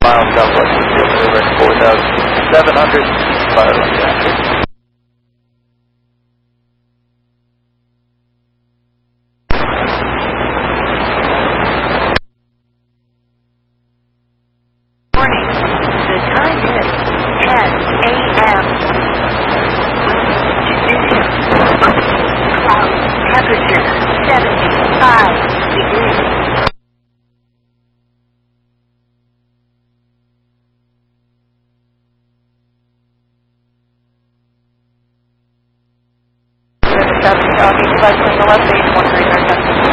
miles southwest of Field River at 4,700 spiraling traffic. Temperature 75 degrees. South County, 2 by 10, 11, 1 radar